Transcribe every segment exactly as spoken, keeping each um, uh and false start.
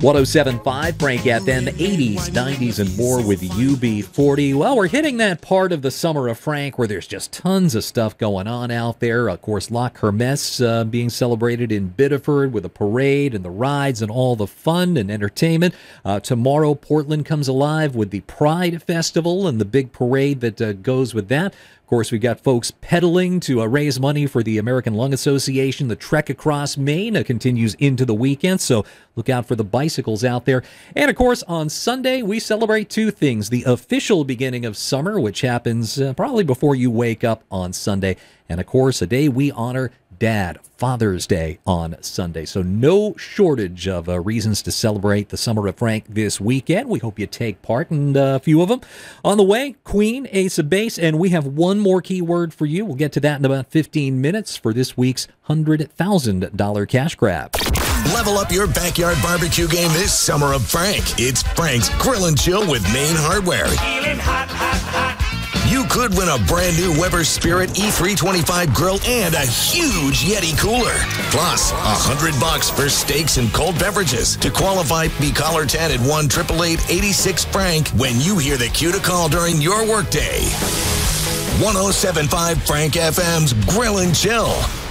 one oh seven point five Frank F M, eighties, nineties, and more with U B forty. Well, we're hitting that part of the summer of Frank where there's just tons of stuff going on out there. Of course, La Kermesse uh, being celebrated in Biddeford with a parade and the rides and all the fun and entertainment. Uh, tomorrow, Portland comes alive with the Pride Festival and the big parade that uh, goes with that. Of course, we got folks pedaling to uh, raise money for the American Lung Association. The Trek Across Maine uh, continues into the weekend, so look out for the bicycles out there. And, of course, on Sunday, we celebrate two things. The official beginning of summer, which happens uh, probably before you wake up on Sunday. And, of course, a day we honor Dad, Father's Day on Sunday. So no shortage of uh, reasons to celebrate the Summer of Frank this weekend. We hope you take part in uh, a few of them. On the way, Queen, Ace of Base, and we have one more keyword for you. We'll get to that in about fifteen minutes for this week's one hundred thousand dollars cash grab. Level up your backyard barbecue game this Summer of Frank. It's Frank's Grill and Chill with Maine Hardware. Feeling hot, hot, hot. You could win a brand new Weber Spirit E three twenty-five grill and a huge Yeti cooler. Plus, a hundred bucks for steaks and cold beverages. To qualify, be caller ten at one eight eight eight, eight six Frank when you hear the cue to call during your workday. one oh seven point five Frank F M's Grill and Chill.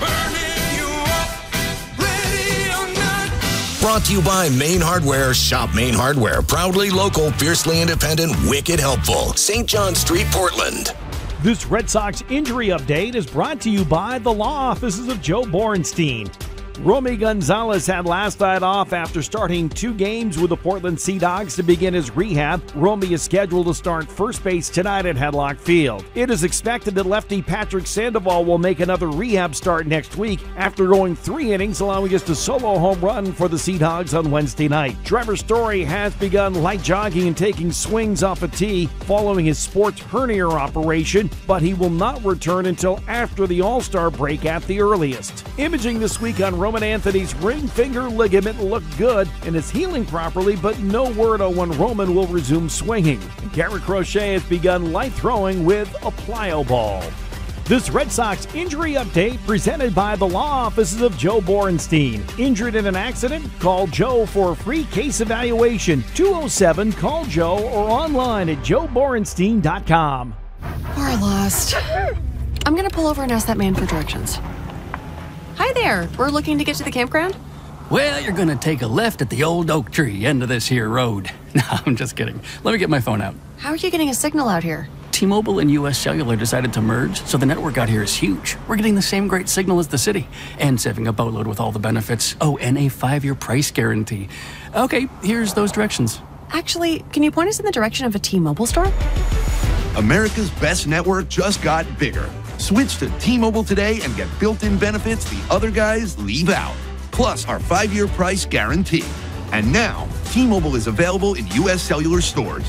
Brought to you by Maine Hardware. Shop Maine Hardware. Proudly local, fiercely independent, wicked helpful. Saint John Street, Portland. This Red Sox injury update is brought to you by the law offices of Joe Borenstein. Romy Gonzalez had last night off after starting two games with the Portland Sea Dogs to begin his rehab. Romy is scheduled to start first base tonight at Hedlock Field. It is expected that lefty Patrick Sandoval will make another rehab start next week after going three innings, allowing us to solo home run for the Sea Dogs on Wednesday night. Trevor Story has begun light jogging and taking swings off a tee following his sports hernia operation, but he will not return until after the All-Star break at the earliest. Imaging this week on Roman Anthony's ring finger ligament looked good and is healing properly, but no word on when Roman will resume swinging. And Garrett Crochet has begun light throwing with a plyo ball. This Red Sox injury update presented by the law offices of Joe Borenstein. Injured in an accident? Call Joe for a free case evaluation. two oh seven call Joe or online at joe borenstein dot com. We're lost. I'm gonna pull over and ask that man for directions. Hi there. We're looking to get to the campground. Well, you're gonna take a left at the old oak tree end of this here road. No, I'm just kidding. Let me get my phone out. How are you getting a signal out here? T-Mobile and U S Cellular decided to merge, so the network out here is huge. We're getting the same great signal as the city, and saving a boatload with all the benefits. Oh, and a five-year price guarantee. Okay, here's those directions. Actually, can you point us in the direction of a T-Mobile store? America's best network just got bigger. Switch to T-Mobile today and get built-in benefits the other guys leave out. Plus our five-year price guarantee. And now, T-Mobile is available in U S Cellular stores.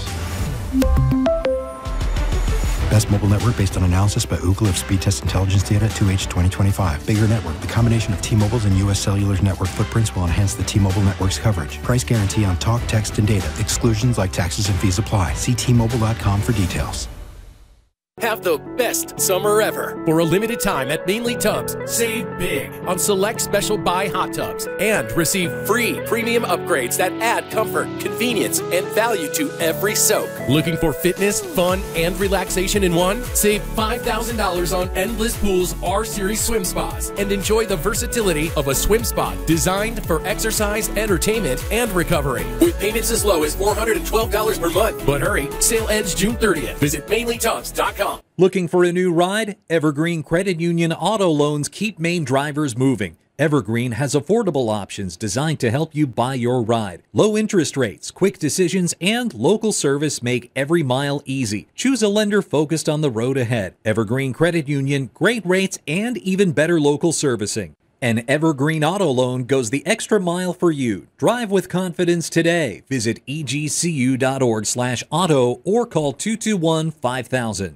Best mobile network based on analysis by Ookla of speed test intelligence data two H twenty twenty-five. Bigger network. The combination of T-Mobile's and U S Cellular's network footprints will enhance the T-Mobile network's coverage. Price guarantee on talk, text, and data. Exclusions like taxes and fees apply. See T Mobile dot com for details. Have the best summer ever. For a limited time at Mainly Tubs, save big on select special buy hot tubs and receive free premium upgrades that add comfort, convenience, and value to every soak. Looking for fitness, fun, and relaxation in one? Save five thousand dollars on Endless Pools R-Series swim spas and enjoy the versatility of a swim spa designed for exercise, entertainment, and recovery. With payments as low as four hundred twelve dollars per month. But hurry, sale ends June thirtieth. Visit mainly tubs dot com. Looking for a new ride? Evergreen Credit Union Auto Loans keep Maine drivers moving. Evergreen has affordable options designed to help you buy your ride. Low interest rates, quick decisions, and local service make every mile easy. Choose a lender focused on the road ahead. Evergreen Credit Union, great rates and even better local servicing. An Evergreen Auto Loan goes the extra mile for you. Drive with confidence today. Visit E G C U dot org slash auto or call two two one, five thousand.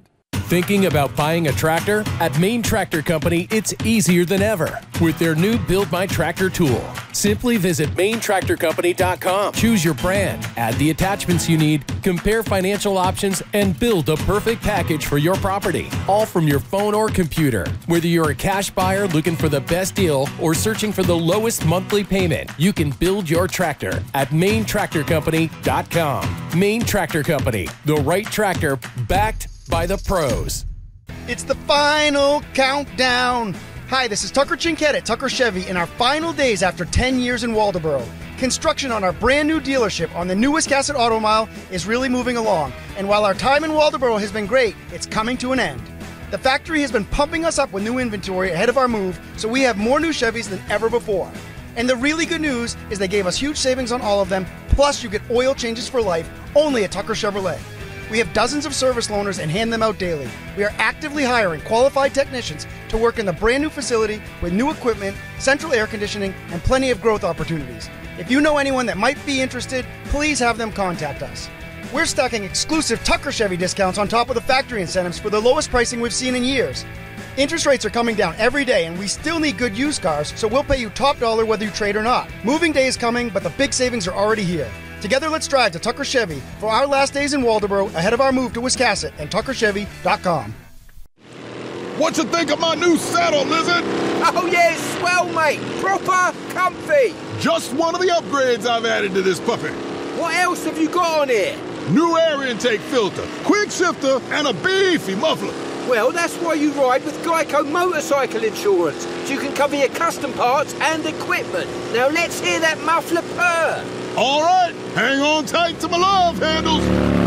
Thinking about buying a tractor? At Main Tractor Company, it's easier than ever with their new Build My Tractor tool. Simply visit main tractor company dot com, choose your brand, add the attachments you need, compare financial options, and build a perfect package for your property, all from your phone or computer. Whether you're a cash buyer looking for the best deal or searching for the lowest monthly payment, you can build your tractor at main tractor company dot com. Main Tractor Company, the right tractor backed by the pros. It's the final countdown. Hi, this is Tucker Chinkett at Tucker Chevy in our final days after ten years in Waldoboro. Construction on our brand new dealership on the new Wiscasset Auto Mile is really moving along. And while our time in Waldoboro has been great, it's coming to an end. The factory has been pumping us up with new inventory ahead of our move, so we have more new Chevys than ever before. And the really good news is they gave us huge savings on all of them, plus you get oil changes for life only at Tucker Chevrolet. We have dozens of service loaners and hand them out daily. We are actively hiring qualified technicians to work in the brand new facility with new equipment, central air conditioning, and plenty of growth opportunities. If you know anyone that might be interested, please have them contact us. We're stacking exclusive Tucker Chevy discounts on top of the factory incentives for the lowest pricing we've seen in years. Interest rates are coming down every day, and we still need good used cars, so we'll pay you top dollar whether you trade or not. Moving day is coming, but the big savings are already here. Together, let's drive to Tucker Chevy for our last days in Waldoboro ahead of our move to Wiscasset and tucker chevy dot com. What you think of my new saddle, Lizard? Oh yeah, it's swell, mate. Proper comfy. Just one of the upgrades I've added to this puppy. What else have you got on here? New air intake filter, quick shifter, and a beefy muffler. Well, that's why you ride with Geico Motorcycle Insurance, so you can cover your custom parts and equipment. Now let's hear that muffler purr. All right, hang on tight to my love handles.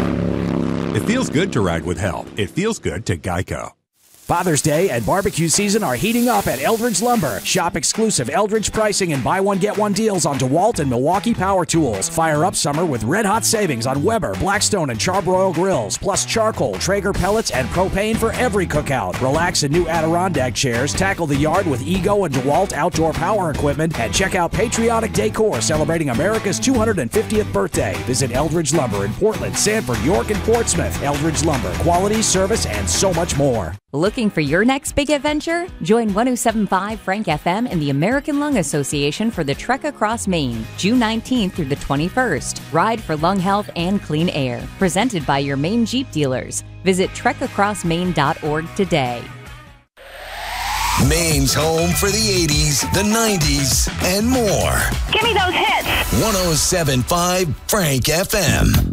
It feels good to ride with help. It feels good to Geico. Father's Day and barbecue season are heating up at Eldridge Lumber. Shop exclusive Eldridge pricing and buy one get one deals on DeWalt and Milwaukee power tools. Fire up summer with red hot savings on Weber, Blackstone, and Charbroil grills, plus charcoal, Traeger pellets, and propane for every cookout. Relax in new Adirondack chairs, tackle the yard with Ego and DeWalt outdoor power equipment, and check out patriotic decor celebrating America's two hundred fiftieth birthday. Visit Eldridge Lumber in Portland, Sanford, York, and Portsmouth. Eldridge Lumber, quality, service, and so much more. Looking for your next big adventure? Join one oh seven point five Frank F M and the American Lung Association for the Trek Across Maine, June nineteenth through the twenty-first. Ride for lung health and clean air. Presented by your Maine Jeep dealers. Visit trek across maine dot org today. Maine's home for the eighties, the nineties, and more. Give me those hits. one oh seven point five Frank F M.